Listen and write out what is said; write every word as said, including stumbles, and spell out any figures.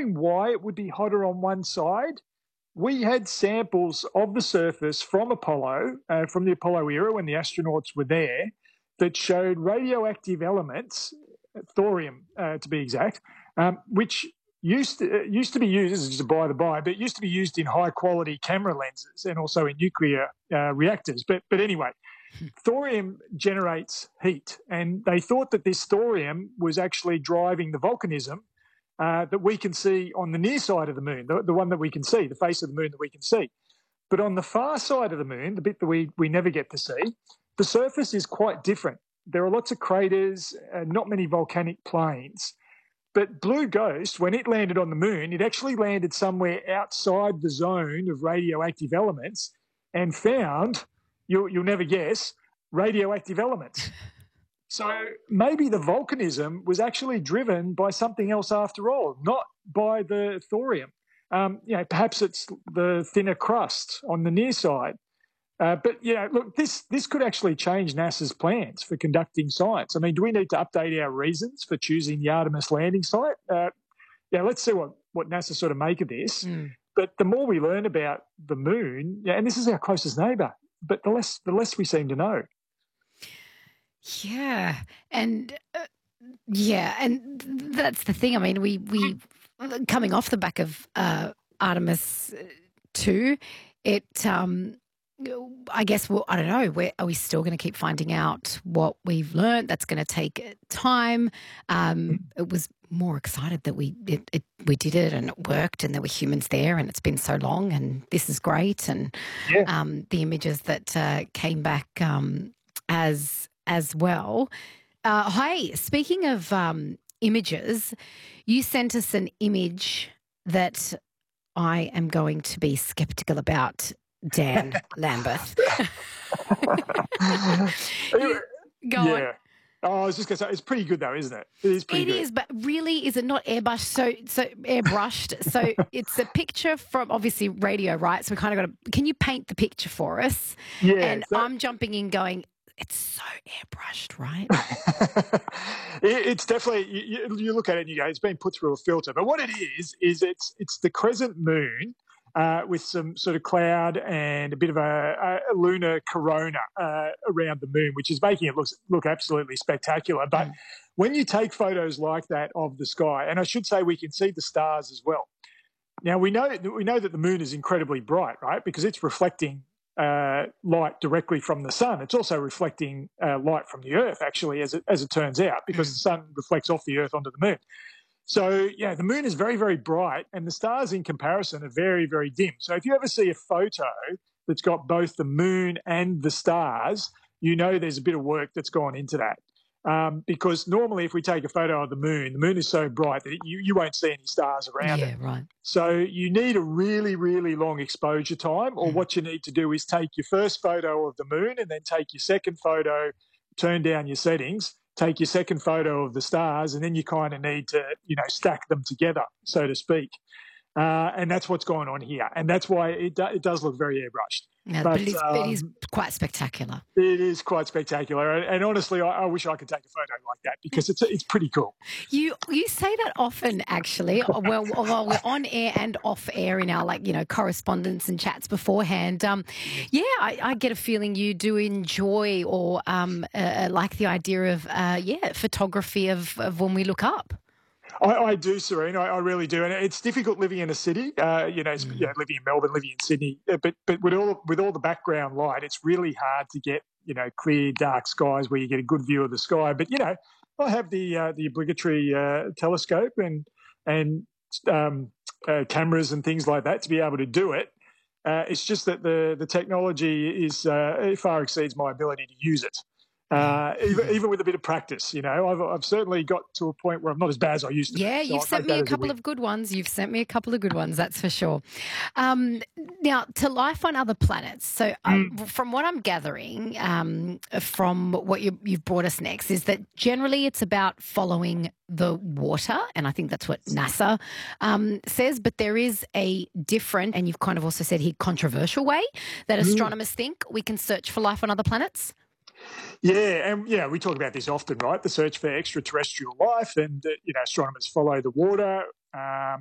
wondering why it would be hotter on one side, we had samples of the surface from Apollo, uh, from the Apollo era when the astronauts were there, that showed radioactive elements, thorium uh, to be exact, um, which used to, uh, used to be used, this is just a by the by, but it used to be used in high quality camera lenses and also in nuclear uh, reactors. But, but anyway, thorium generates heat, and they thought that this thorium was actually driving the volcanism uh, that we can see on the near side of the moon, the, the one that we can see, the face of the moon that we can see. But on the far side of the moon, the bit that we, we never get to see, the surface is quite different. There are lots of craters, uh, not many volcanic plains. But Blue Ghost, when it landed on the moon, it actually landed somewhere outside the zone of radioactive elements and found, you'll, you'll never guess, radioactive elements. So maybe the volcanism was actually driven by something else after all, not by the thorium. Um, you know, perhaps it's the thinner crust on the near side. Uh, but, you know, look, this this could actually change NASA's plans for conducting science. I mean, do we need to update our reasons for choosing the Artemis landing site? Uh, yeah, let's see what, what NASA sort of make of this. Mm. But the more we learn about the moon, yeah, and this is our closest neighbour, but the less the less we seem to know. Yeah, and uh, yeah, and that's the thing. I mean, we we coming off the back of uh, Artemis two, it. Um, I guess, well, I don't know, Where, are we still going to keep finding out what we've learned? That's going to take time. Um, it was more excited that we it, it, we did it and it worked and there were humans there and it's been so long and this is great. And yeah. um, the images that uh, came back um, as as well. Uh, hi, speaking of um, images, you sent us an image that I am going to be skeptical about, Dan Lambeth. you, go yeah. on. Oh, I was just going to say, it's pretty good though, isn't it? It is pretty It good. It is, but really, is it not airbrushed? So, so airbrushed. So it's a picture from obviously radio, right? So we kind of got to, can you paint the picture for us? Yeah. And so, I'm jumping in going, it's so airbrushed, right? it, it's definitely, you, you look at it and you go, it's been put through a filter. But what it is, is it's it's the crescent moon uh, with some sort of cloud and a bit of a, a lunar corona uh, around the moon, which is making it look, look absolutely spectacular. But mm. when you take photos like that of the sky, and I should say we can see the stars as well. Now, we know, we know that the moon is incredibly bright, right, because it's reflecting Uh, light directly from the sun. It's also reflecting uh, light from the earth, actually, as it, as it turns out, because the sun reflects off the earth onto the moon. So, yeah, the moon is very, very bright, and the stars in comparison are very, very dim. So if you ever see a photo that's got both the moon and the stars, you know there's a bit of work that's gone into that. Um, because normally if we take a photo of the moon, the moon is so bright that you, you won't see any stars around yeah, it. Yeah, right. So you need a really, really long exposure time, or mm. what you need to do is take your first photo of the moon and then take your second photo, turn down your settings, take your second photo of the stars, and then you kind of need to, you know, stack them together, so to speak. Uh, and that's what's going on here. And that's why it, do, it does look very airbrushed. Yeah, but but it is, um, it is quite spectacular. It is quite spectacular. And, and honestly, I, I wish I could take a photo like that because it's it's pretty cool. You you say that often, actually. well, while we're on air and off air in our, like, you know, correspondence and chats beforehand. Um, yeah, I, I get a feeling you do enjoy or um, uh, like the idea of, uh, yeah, photography of, of when we look up. I, I do, Serene. I, I really do, and it's difficult living in a city. Uh, you know, mm. you know, living in Melbourne, living in Sydney. But but with all with all the background light, it's really hard to get, you know, clear, dark skies where you get a good view of the sky. But you know, I have the uh, the obligatory uh, telescope and and um, uh, cameras and things like that to be able to do it. Uh, it's just that the the technology is uh, it far exceeds my ability to use it. Uh, even, even with a bit of practice, you know, I've, I've certainly got to a point where I'm not as bad as I used to yeah, be. So you've sent me a couple a of good ones. You've sent me a couple of good ones, that's for sure. Um, now, to life on other planets. So mm. uh, from what I'm gathering um, from what you, you've brought us next is that generally it's about following the water, and I think that's what NASA um, says, but there is a different, and you've kind of also said here, controversial way that astronomers mm. think we can search for life on other planets. Yeah, and yeah, we talk about this often, right? The search for extraterrestrial life, and uh, you know, astronomers follow the water. Um,